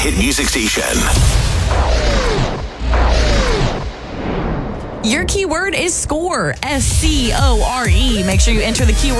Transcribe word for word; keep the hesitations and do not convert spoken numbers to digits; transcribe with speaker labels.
Speaker 1: hit music station.
Speaker 2: Your keyword is score, S C O R E. Make sure you enter the keyword